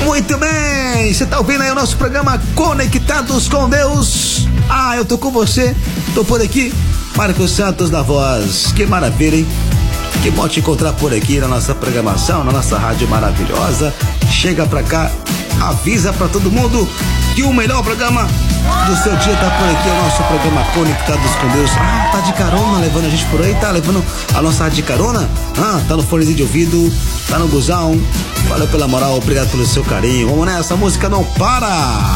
Muito bem, você tá ouvindo aí o nosso programa Conectados com Deus. Eu tô com você, tô por aqui, Marcos Santos na voz. Que maravilha, hein? Que bom te encontrar por aqui na nossa programação, na nossa rádio maravilhosa. Chega pra cá, avisa pra todo mundo que o melhor programa do seu dia tá por aqui, o nosso programa Conectados com Deus. Tá de carona, levando a gente por aí, tá levando a nossa rádio de carona? Tá no fonezinho de ouvido, tá no busão. Valeu pela moral, obrigado pelo seu carinho. Vamos nessa, a música não para.